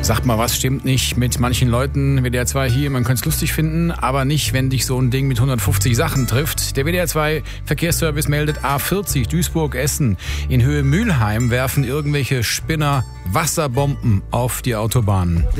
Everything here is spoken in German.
Sagt mal, was stimmt nicht mit manchen Leuten? WDR 2 hier, man könnte es lustig finden, aber nicht, wenn dich so ein Ding mit 150 Sachen trifft. Der WDR 2 Verkehrsservice meldet A40 Duisburg-Essen. In Höhe Mülheim werfen irgendwelche Spinner Wasserbomben auf die Autobahnen.